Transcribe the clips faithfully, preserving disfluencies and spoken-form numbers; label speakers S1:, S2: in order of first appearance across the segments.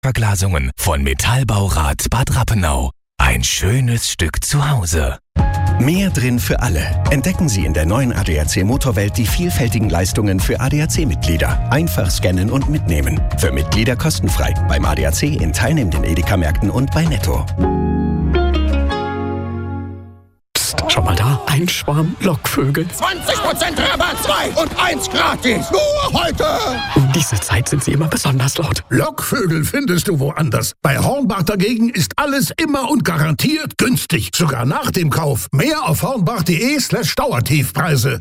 S1: Verglasungen von Metallbaurat Bad Rappenau. Ein schönes Stück zu Hause.
S2: Mehr drin für alle. Entdecken Sie in der neuen A D A C Motorwelt die vielfältigen Leistungen für A D A C-Mitglieder. Einfach scannen und mitnehmen. Für Mitglieder kostenfrei. Beim A D A C in teilnehmenden Edeka-Märkten und bei Netto.
S3: Psst, schau mal da. Ein Schwarm Lockvögel.
S4: zwanzig Prozent Rabatt, zwei und eins gratis. Nur heute.
S3: Um diese Zeit sind sie immer besonders laut.
S5: Lockvögel findest du woanders. Bei Hornbach dagegen ist alles immer und garantiert günstig. Sogar nach dem Kauf. Mehr auf hornbach.de slash Dauertiefpreise.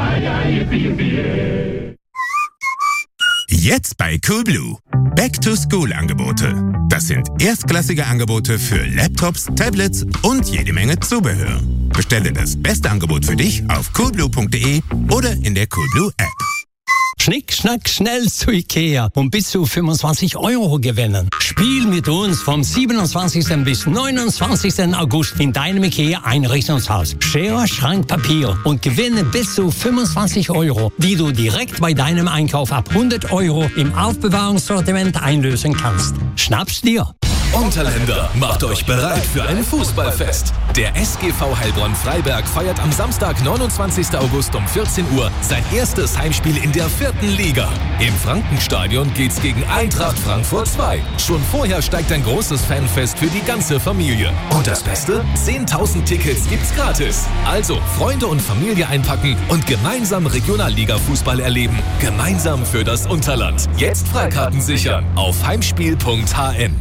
S6: Jetzt bei Coolblue. Back-to-School-Angebote. Das sind erstklassige Angebote für Laptops, Tablets und jede Menge Zubehör. Bestelle das beste Angebot für dich auf coolblue punkt de oder in der Coolblue-App.
S7: Schnick, schnack, schnell zu Ikea und bis zu fünfundzwanzig Euro gewinnen. Spiel mit uns vom siebenundzwanzigsten bis neunundzwanzigsten August in deinem Ikea-Einrichtungshaus. Schere, Schrank, Papier und gewinne bis zu fünfundzwanzig Euro, die du direkt bei deinem Einkauf ab hundert Euro im Aufbewahrungssortiment einlösen kannst. Schnapp's dir!
S8: Unterländer, macht euch bereit für ein Fußballfest. Der S G V Heilbronn-Freiberg feiert am Samstag, neunundzwanzigsten August um vierzehn Uhr sein erstes Heimspiel in der vierten Liga. Im Frankenstadion geht's gegen Eintracht Frankfurt zwei. Schon vorher steigt ein großes Fanfest für die ganze Familie. Und das Beste? zehntausend Tickets gibt's gratis. Also Freunde und Familie einpacken und gemeinsam Regionalliga-Fußball erleben. Gemeinsam für das Unterland. Jetzt Freikarten sichern auf heimspiel punkt h n.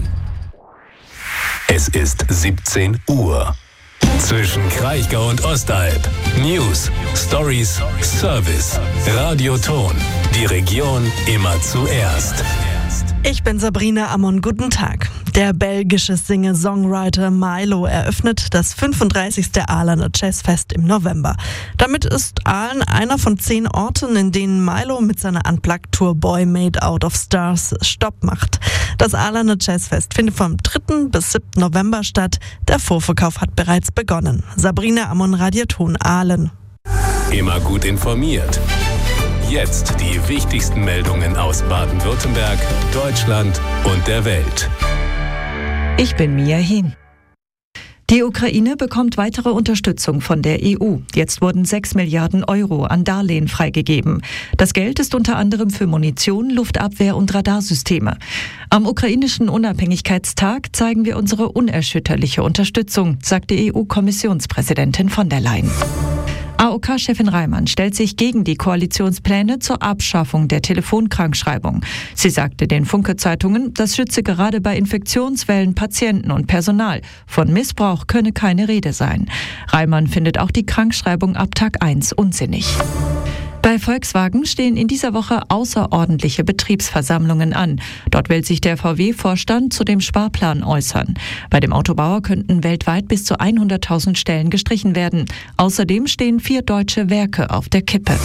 S9: Es ist siebzehn Uhr. Zwischen Kraichgau und Ostalb. News, Stories, Service. Radioton. Die Region immer zuerst.
S10: Ich bin Sabrina Ammon, guten Tag. Der belgische Singer-Songwriter Milo eröffnet das fünfunddreißigste Ahlener Jazzfest im November. Damit ist Ahlen einer von zehn Orten, in denen Milo mit seiner Unplugged-Tour Boy Made Out of Stars Stopp macht. Das Ahlener Jazzfest findet vom dritten bis siebten November statt. Der Vorverkauf hat bereits begonnen. Sabrina Ammon, Radioton Ahlen.
S9: Immer gut informiert. Jetzt die wichtigsten Meldungen aus Baden-Württemberg, Deutschland und der Welt.
S11: Ich bin Mia Hin. Die Ukraine bekommt weitere Unterstützung von der E U. Jetzt wurden sechs Milliarden Euro an Darlehen freigegeben. Das Geld ist unter anderem für Munition, Luftabwehr und Radarsysteme. Am ukrainischen Unabhängigkeitstag zeigen wir unsere unerschütterliche Unterstützung, sagt die E U-Kommissionspräsidentin von der Leyen. A O K-Chefin Reimann stellt sich gegen die Koalitionspläne zur Abschaffung der Telefonkrankschreibung. Sie sagte den Funke-Zeitungen, das schütze gerade bei Infektionswellen Patienten und Personal. Von Missbrauch könne keine Rede sein. Reimann findet auch die Krankschreibung ab Tag eins unsinnig. Bei Volkswagen stehen in dieser Woche außerordentliche Betriebsversammlungen an. Dort will sich der V W-Vorstand zu dem Sparplan äußern. Bei dem Autobauer könnten weltweit bis zu hunderttausend Stellen gestrichen werden. Außerdem stehen vier deutsche Werke auf der Kippe.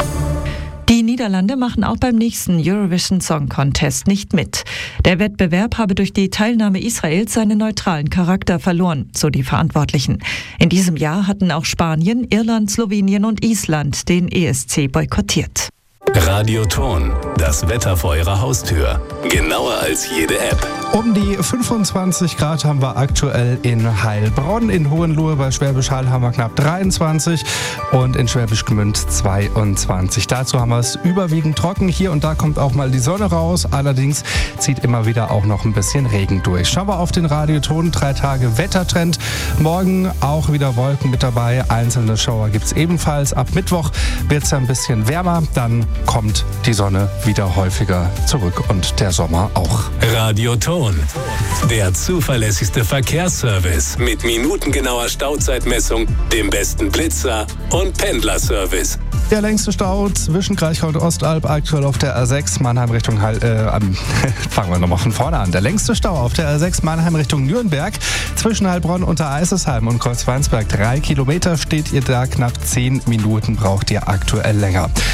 S11: Die Niederlande machen auch beim nächsten Eurovision Song Contest nicht mit. Der Wettbewerb habe durch die Teilnahme Israels seinen neutralen Charakter verloren, so die Verantwortlichen. In diesem Jahr hatten auch Spanien, Irland, Slowenien und Island den E S C boykottiert.
S9: Radioton, das Wetter vor Ihrer Haustür. Genauer als jede App.
S12: Um die fünfundzwanzig Grad haben wir aktuell in Heilbronn. In Hohenlohe bei Schwäbisch Hall haben wir knapp dreiundzwanzig und in Schwäbisch Gmünd zweiundzwanzig. Dazu haben wir es überwiegend trocken. Hier und da kommt auch mal die Sonne raus. Allerdings zieht immer wieder auch noch ein bisschen Regen durch. Schauen wir auf den Radioton. Drei Tage Wettertrend. Morgen auch wieder Wolken mit dabei. Einzelne Schauer gibt es ebenfalls. Ab Mittwoch wird es ein bisschen wärmer. Dann kommt die Sonne wieder häufiger zurück und der Sommer auch.
S9: Radioton, der zuverlässigste Verkehrsservice mit minutengenauer Stauzeitmessung, dem besten Blitzer und Pendlerservice.
S12: Der längste Stau zwischen Kraichgau und Ostalb aktuell auf der A sechs Mannheim Richtung Heil, äh, am, fangen wir nochmal von vorne an. Der längste Stau auf der A sechs Mannheim Richtung Nürnberg zwischen Heilbronn, Untereisesheim und Kreuzweinsberg. Drei Kilometer steht ihr da, knapp zehn Minuten braucht ihr aktuell länger.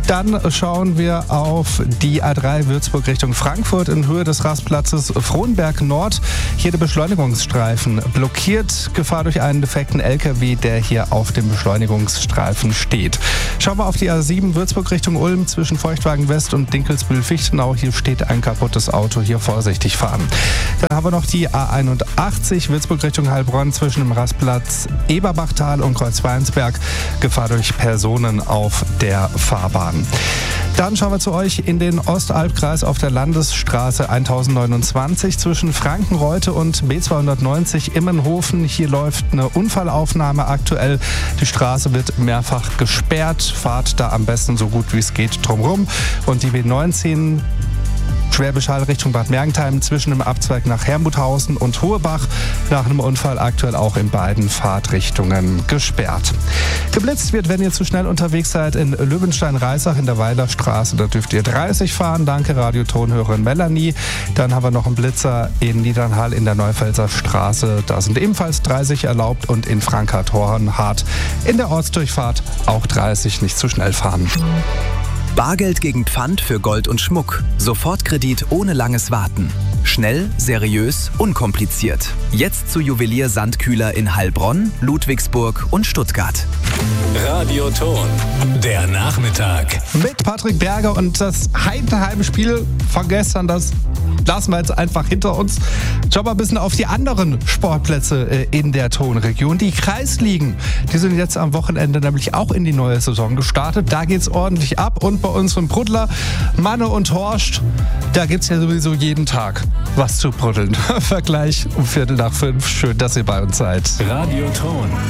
S12: Dann schauen wir auf die A drei Würzburg Richtung Frankfurt in Höhe des Rastplatzes Frohnberg Nord. Hier der Beschleunigungsstreifen blockiert. Gefahr durch einen defekten L K W, der hier auf dem Beschleunigungsstreifen steht. Schauen wir auf die A sieben Würzburg Richtung Ulm zwischen Feuchtwagen West und Dinkelsbühl-Fichtenau. Hier steht ein kaputtes Auto. Hier vorsichtig fahren. Dann haben wir noch die A einundachtzig Würzburg Richtung Heilbronn zwischen dem Rastplatz Eberbachtal und Kreuzweinsberg. Gefahr durch Personen auf der Fahrbahn. Dann schauen wir zu euch in den Ostalbkreis auf der Landesstraße tausendneunundzwanzig zwischen Frankenreute und B zweihundertneunzig Immenhofen. Hier läuft eine Unfallaufnahme aktuell. Die Straße wird mehrfach gesperrt. Fahrt da am besten so gut wie es geht drumherum. Und die B neunzehn Schwäbisch Hall Richtung Bad Mergentheim zwischen dem Abzweig nach Herrnbuthausen und Hohebach. Nach einem Unfall aktuell auch in beiden Fahrtrichtungen gesperrt. Geblitzt wird, wenn ihr zu schnell unterwegs seid, in Löwenstein-Reisach in der Weilerstraße. Da dürft ihr dreißig fahren. Danke, Radiotonhörerin Melanie. Dann haben wir noch einen Blitzer in Niedernhall in der Neupelzer Straße. Da sind ebenfalls dreißig erlaubt und in Frankfurt-Hornhardt in der Ortsdurchfahrt auch dreißig. Nicht zu schnell fahren.
S13: Bargeld gegen Pfand für Gold und Schmuck. Sofortkredit ohne langes Warten. Schnell, seriös, unkompliziert. Jetzt zu Juwelier Sandkühler in Heilbronn, Ludwigsburg und Stuttgart.
S9: Radioton, der Nachmittag.
S12: Mit Patrick Berger und das Heidenheim-Spiel von gestern, das lassen wir jetzt einfach hinter uns. Schauen wir ein bisschen auf die anderen Sportplätze in der Tonregion. Die Kreisligen, die sind jetzt am Wochenende nämlich auch in die neue Saison gestartet. Da geht's ordentlich ab. Und bei uns von Bruddler, Manne und Horst, da gibt's ja sowieso jeden Tag was zu bruddeln. Vergleich um Viertel nach fünf. Schön, dass ihr bei uns seid.
S9: Radioton.